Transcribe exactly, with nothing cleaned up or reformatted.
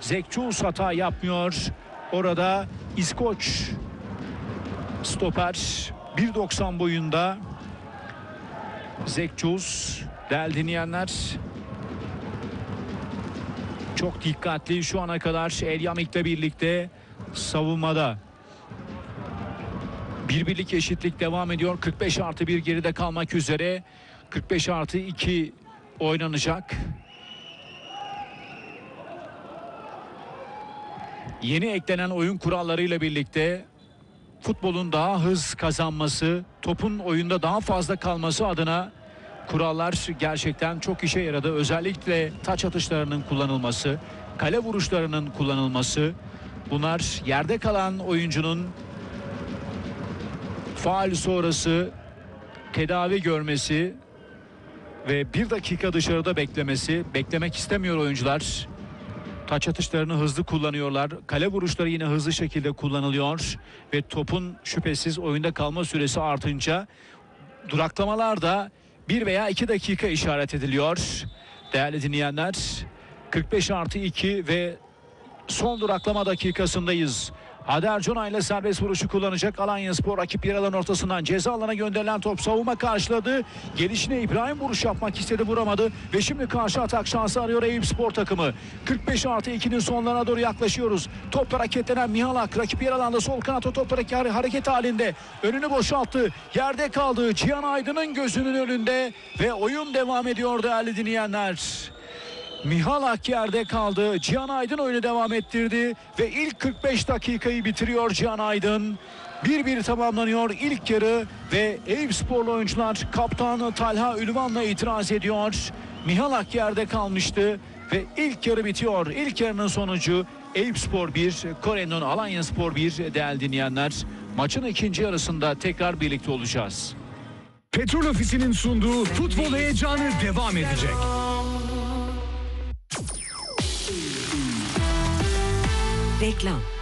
Zekçus hata yapmıyor. Orada İskoç stoper bir doksan boyunda Zekçus. Değerli dinleyenler, çok dikkatli şu ana kadar Elyamik'le birlikte savunmada. Bir birlik eşitlik devam ediyor. kırk beş artı bir geride kalmak üzere. kırk beş artı iki oynanacak. Yeni eklenen oyun kurallarıyla birlikte futbolun daha hız kazanması, topun oyunda daha fazla kalması adına kurallar gerçekten çok işe yaradı. Özellikle taç atışlarının kullanılması, kale vuruşlarının kullanılması. Bunlar yerde kalan oyuncunun faul sonrası tedavi görmesi ve bir dakika dışarıda beklemesi. Beklemek istemiyor oyuncular. Taç atışlarını hızlı kullanıyorlar. Kale vuruşları yine hızlı şekilde kullanılıyor. Ve topun şüphesiz oyunda kalma süresi artınca duraklamalar da bir veya iki dakika işaret ediliyor. Değerli dinleyenler, kırk beş artı iki ve son duraklama dakikasındayız. Hader Cuna ile serbest vuruşu kullanacak Alanyaspor. Rakip yer alan ortasından ceza alana gönderilen top savunma karşıladı. Gelişine İbrahim vuruş yapmak istedi, vuramadı. Ve şimdi karşı atak şansı arıyor Eyüpspor takımı. kırk beş artı ikinin sonlarına doğru yaklaşıyoruz. Topla hareketlenen Mihalak. Rakip yer alanda sol kanat o topla hareket halinde. Önünü boşalttı. Yerde kaldı. Cihan Aydın'ın gözünün önünde. Ve oyun devam ediyor değerli dinleyenler. Mihalak yerde kaldı. Cihan Aydın oyunu devam ettirdi ve ilk kırk beş dakikayı bitiriyor Cihan Aydın. bir bir tamamlanıyor ilk yarı ve Eyüpsporlu oyuncular kaptan Talha Ülvan'la itiraz ediyor. Mihalak yerde kalmıştı ve ilk yarı bitiyor. İlk yarının sonucu Eyüpspor bir, Kore'nin Alanyaspor bir değerli dinleyenler. Maçın ikinci yarısında tekrar birlikte olacağız. Petrol Ofisi'nin sunduğu futbol heyecanı devam edecek. Reklam.